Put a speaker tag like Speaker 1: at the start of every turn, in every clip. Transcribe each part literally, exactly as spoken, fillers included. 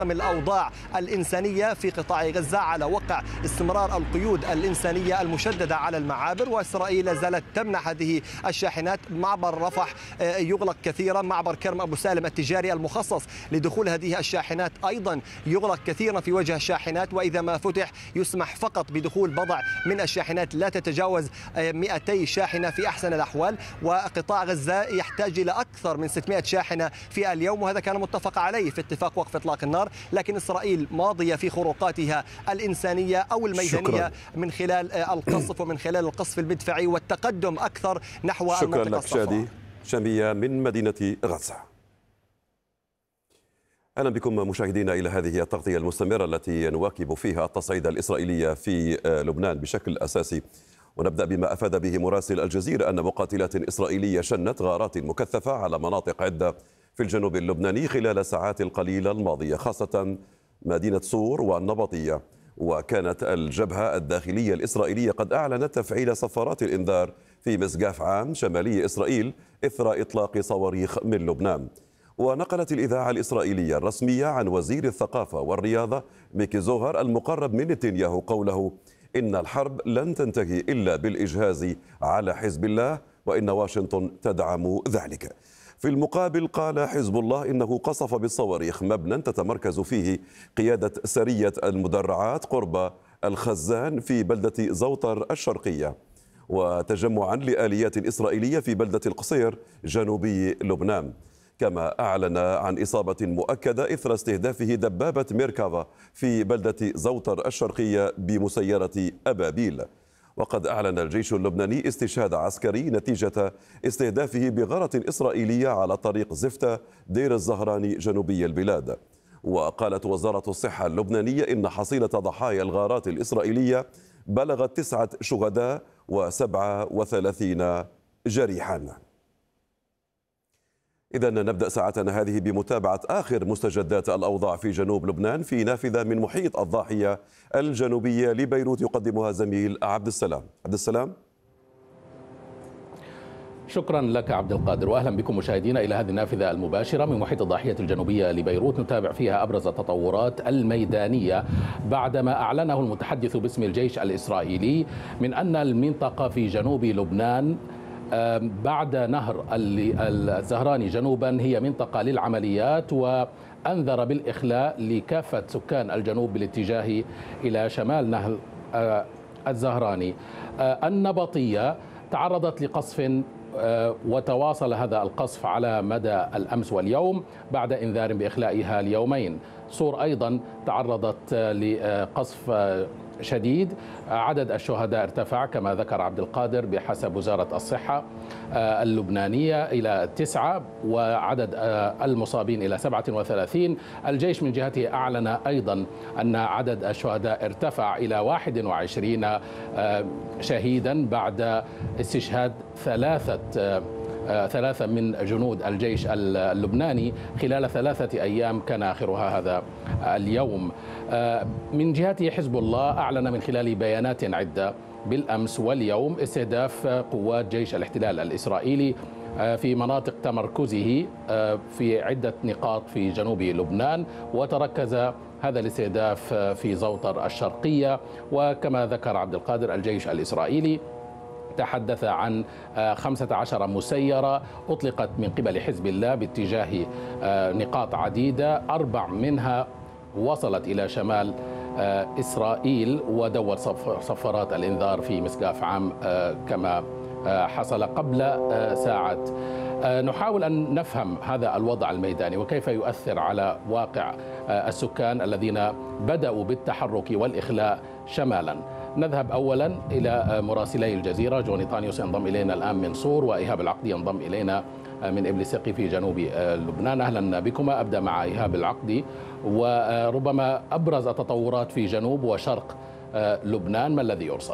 Speaker 1: الأوضاع الإنسانية في قطاع غزة على وقع استمرار القيود الإنسانية المشددة على المعابر، وإسرائيل لا زالت تمنع هذه الشاحنات. معبر رفح يغلق كثيرا، معبر كرم أبو سالم التجاري المخصص لدخول هذه الشاحنات أيضا يغلق كثيرا في وجه الشاحنات، وإذا ما فتح يسمح فقط بدخول بضع من الشاحنات لا تتجاوز مئتي شاحنة في أحسن الأحوال، وقطاع غزة يحتاج إلى أكثر من ستمئة شاحنة في اليوم، وهذا كان متفق عليه في اتفاق وقف إطلاق النار. لكن إسرائيل ماضية في خروقاتها الإنسانية أو الميدانية شكرا. من خلال القصف ومن خلال القصف المدفعي والتقدم أكثر نحو
Speaker 2: شكرا
Speaker 1: المنطقة
Speaker 2: لك شادي شامية من مدينة غزة. أهلا بكم مشاهدينا إلى هذه التغطية المستمرة التي نواكب فيها التصعيد الإسرائيلي في لبنان بشكل أساسي، ونبدأ بما أفاد به مراسل الجزيرة أن مقاتلات إسرائيلية شنت غارات مكثفة على مناطق عدة في الجنوب اللبناني خلال الساعات القليلة الماضية، خاصة مدينة صور والنبطية. وكانت الجبهة الداخلية الإسرائيلية قد أعلنت تفعيل صفارات الإنذار في مسقاف عام شمالي إسرائيل إثر إطلاق صواريخ من لبنان. ونقلت الإذاعة الإسرائيلية الرسمية عن وزير الثقافة والرياضة ميكي زوهر المقرب من نتنياهو قوله إن الحرب لن تنتهي إلا بالإجهاز على حزب الله، وإن واشنطن تدعم ذلك. في المقابل قال حزب الله إنه قصف بالصواريخ مبنى تتمركز فيه قيادة سرية المدرعات قرب الخزان في بلدة زوطر الشرقية، وتجمعا لآليات إسرائيلية في بلدة القصير جنوبي لبنان. كما أعلن عن إصابة مؤكدة إثر استهدافه دبابة ميركافا في بلدة زوطر الشرقية بمسيرة أبابيل. وقد أعلن الجيش اللبناني استشهاد عسكري نتيجة استهدافه بغارة إسرائيلية على طريق زفتة دير الزهراني جنوبي البلاد. وقالت وزارة الصحة اللبنانية إن حصيلة ضحايا الغارات الإسرائيلية بلغت تسعة شهداء وسبعة وثلاثين جريحا. إذن نبدأ ساعتنا هذه بمتابعة آخر مستجدات الأوضاع في جنوب لبنان في نافذة من محيط الضاحية الجنوبية لبيروت يقدمها زميل عبد السلام. عبد السلام.
Speaker 3: شكرا لك عبد القادر، واهلا بكم مشاهدينا الى هذه النافذه المباشره من محيط الضاحيه الجنوبيه لبيروت، نتابع فيها ابرز التطورات الميدانيه بعدما اعلنه المتحدث باسم الجيش الاسرائيلي من ان المنطقه في جنوب لبنان بعد نهر الزهراني جنوبا هي منطقة للعمليات، وأنذر بالإخلاء لكافة سكان الجنوب بالاتجاه إلى شمال نهر الزهراني. النبطية تعرضت لقصف وتواصل هذا القصف على مدى الأمس واليوم بعد إنذار بإخلائها ليومين. صور أيضا تعرضت لقصف شديد، عدد الشهداء ارتفع كما ذكر عبد القادر بحسب وزارة الصحة اللبنانية إلى تسعة، وعدد المصابين إلى سبعة وثلاثين. الجيش من جهته أعلن أيضا أن عدد الشهداء ارتفع إلى واحد وعشرين شهيدا بعد استشهاد ثلاثة ثلاثة من جنود الجيش اللبناني خلال ثلاثة أيام كان آخرها هذا اليوم. من جهته حزب الله أعلن من خلال بيانات عدة بالأمس واليوم استهداف قوات جيش الاحتلال الإسرائيلي في مناطق تمركزه في عدة نقاط في جنوب لبنان، وتركز هذا الاستهداف في زوطر الشرقية. وكما ذكر عبد القادر الجيش الإسرائيلي تحدث عن خمسة عشر مسيرة أطلقت من قبل حزب الله باتجاه نقاط عديدة، أربع منها وصلت إلى شمال إسرائيل ودور صفارات الإنذار في مسقاف عام كما حصل قبل ساعات. نحاول أن نفهم هذا الوضع الميداني وكيف يؤثر على واقع السكان الذين بدأوا بالتحرك والإخلاء شمالا. نذهب أولا إلى مراسلي الجزيرة، جوني طانيوس ينضم إلينا الآن من صور، وإيهاب العقدي ينضم إلينا من إبليسقي في جنوب لبنان. أهلا بكما. أبدأ مع إيهاب العقدي، وربما أبرز التطورات في جنوب وشرق لبنان، ما الذي يرصد؟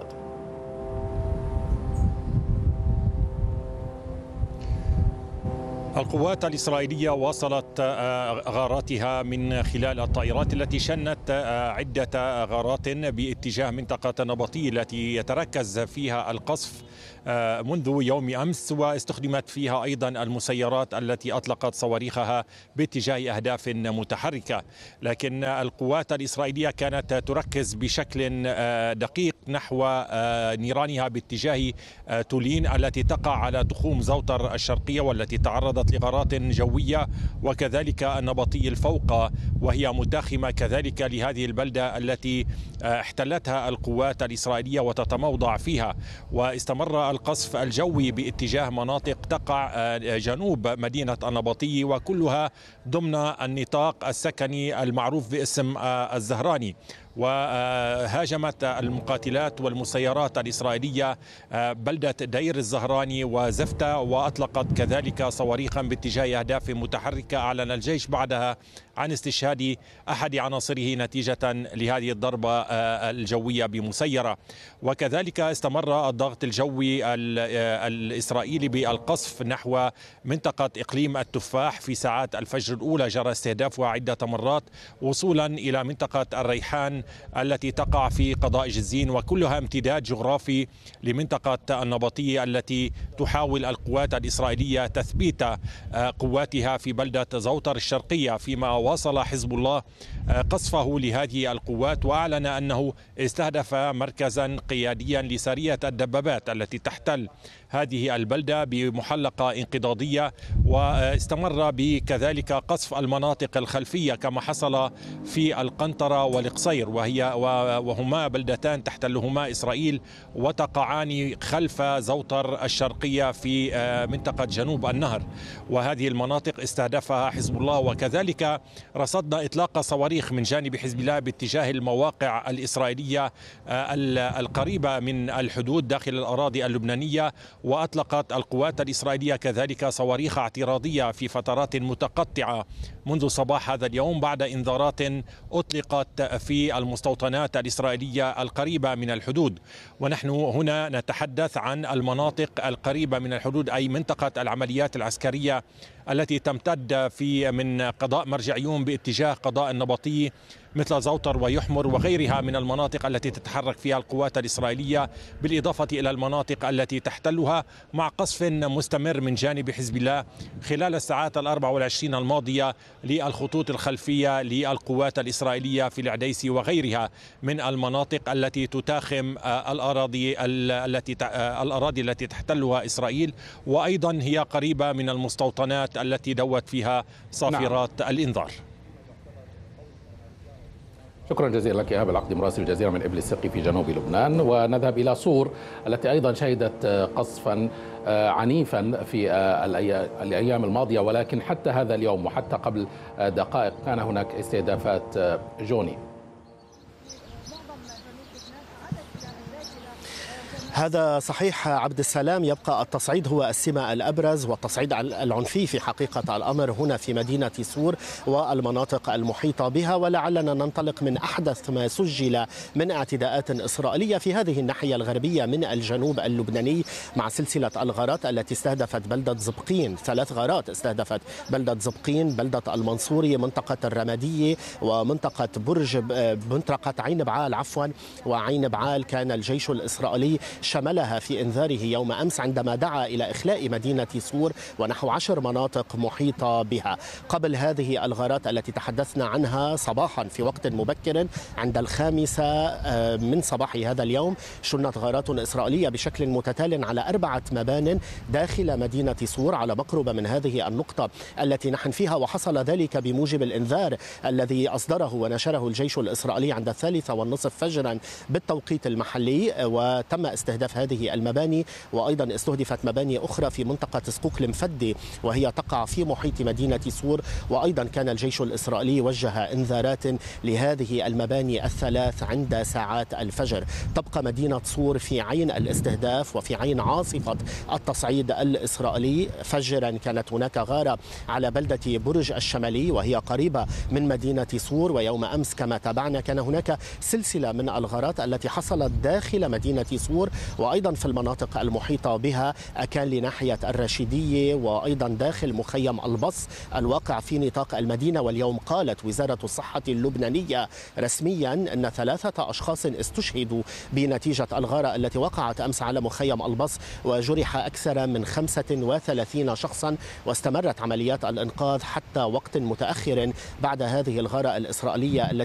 Speaker 4: القوات الإسرائيلية واصلت غاراتها من خلال الطائرات التي شنت عدة غارات باتجاه منطقة النبطي التي يتركز فيها القصف منذ يوم أمس، واستخدمت فيها أيضا المسيرات التي أطلقت صواريخها باتجاه أهداف متحركة. لكن القوات الإسرائيلية كانت تركز بشكل دقيق نحو نيرانها باتجاه تولين التي تقع على تخوم زوطر الشرقية، والتي تعرضت لغارات جوية، وكذلك النبطي الفوق، وهي متاخمة كذلك لهذه البلدة التي احتلتها القوات الإسرائيلية وتتموضع فيها. واستمر القصف الجوي باتجاه مناطق تقع جنوب مدينة النبطي، وكلها ضمن النطاق السكني المعروف باسم الزهراني. وهاجمت المقاتلات والمسيرات الإسرائيلية بلدة دير الزهراني وزفتة، وأطلقت كذلك صواريخا باتجاه أهداف متحركة. أعلن الجيش بعدها عن استشهاد أحد عناصره نتيجة لهذه الضربة الجوية بمسيرة. وكذلك استمر الضغط الجوي الإسرائيلي بالقصف نحو منطقة إقليم التفاح. في ساعات الفجر الأولى جرى استهدافها عدة مرات وصولا إلى منطقة الريحان التي تقع في قضاء جزين، وكلها امتداد جغرافي لمنطقة النبطية التي تحاول القوات الإسرائيلية تثبيت قواتها في بلدة زوطر الشرقية، فيما واصل حزب الله قصفه لهذه القوات، وأعلن أنه استهدف مركزا قياديا لسرية الدبابات التي تحتل هذه البلدة بمحلقة انقضاضية. واستمر بكذلك قصف المناطق الخلفية كما حصل في القنطرة والقصير، وهي وهما بلدتان تحتلهما إسرائيل وتقعان خلف زوطر الشرقية في منطقة جنوب النهر. وهذه المناطق استهدفها حزب الله. وكذلك رصدنا إطلاق صواريخ من جانب حزب الله باتجاه المواقع الإسرائيلية القريبة من الحدود داخل الأراضي اللبنانية. وأطلقت القوات الإسرائيلية كذلك صواريخ اعتراضية في فترات متقطعة منذ صباح هذا اليوم بعد إنذارات أطلقت في المستوطنات الإسرائيلية القريبة من الحدود. ونحن هنا نتحدث عن المناطق القريبة من الحدود، أي منطقة العمليات العسكرية التي تمتد في من قضاء مرجعيون باتجاه قضاء النبطي مثل زوطر ويحمر وغيرها من المناطق التي تتحرك فيها القوات الإسرائيلية، بالإضافة إلى المناطق التي تحتلها، مع قصف مستمر من جانب حزب الله خلال الساعات الأربع والعشرين الماضية للخطوط الخلفية للقوات الإسرائيلية في العديسي وغيرها من المناطق التي تتاخم الأراضي التي الأراضي التي تحتلها إسرائيل، وأيضا هي قريبة من المستوطنات التي دوت فيها صافرات نعم. الإنذار.
Speaker 3: شكرا جزيلا لك إيهاب العقدي مراسل الجزيرة من إبل السقي في جنوب لبنان. ونذهب إلى صور التي أيضا شهدت قصفا عنيفا في الأيام الماضية، ولكن حتى هذا اليوم وحتى قبل دقائق كان هناك استهدافات. جوني،
Speaker 5: هذا صحيح عبد السلام. يبقى التصعيد هو السمة الأبرز، والتصعيد العنفي في حقيقة الأمر هنا في مدينة صور والمناطق المحيطة بها. ولعلنا ننطلق من أحدث ما سجل من اعتداءات إسرائيلية في هذه الناحية الغربية من الجنوب اللبناني، مع سلسلة الغارات التي استهدفت بلدة زبقين. ثلاث غارات استهدفت بلدة زبقين، بلدة المنصوري، منطقة الرمادية، ومنطقة برج منطقة عين بعال عفوا وعين بعال. كان الجيش الإسرائيلي شملها في إنذاره يوم أمس عندما دعا إلى إخلاء مدينة صور ونحو عشر مناطق محيطة بها. قبل هذه الغارات التي تحدثنا عنها صباحا في وقت مبكر عند الخامسة من صباح هذا اليوم، شنت غارات إسرائيلية بشكل متتال على أربعة مبان داخل مدينة صور على مقربة من هذه النقطة التي نحن فيها. وحصل ذلك بموجب الإنذار الذي أصدره ونشره الجيش الإسرائيلي عند الثالثة والنصف فجرا بالتوقيت المحلي، وتم استهداف هذه المباني. وأيضا استهدفت مباني أخرى في منطقة سقوق المفدي وهي تقع في محيط مدينة صور. وأيضا كان الجيش الإسرائيلي وجه إنذارات لهذه المباني الثلاث عند ساعات الفجر. تبقى مدينة صور في عين الاستهداف وفي عين عاصفة التصعيد الإسرائيلي. فجرا كانت هناك غارة على بلدة برج الشمالي وهي قريبة من مدينة صور. ويوم أمس كما تابعنا كان هناك سلسلة من الغارات التي حصلت داخل مدينة صور وأيضا في المناطق المحيطة بها كان لناحية الرشيدية وأيضا داخل مخيم البص الواقع في نطاق المدينة. واليوم قالت وزارة الصحة اللبنانية رسميا أن ثلاثة أشخاص استشهدوا بنتيجة الغارة التي وقعت أمس على مخيم البص، وجرح أكثر من خمسة وثلاثين شخصا، واستمرت عمليات الإنقاذ حتى وقت متأخر بعد هذه الغارة الإسرائيلية التي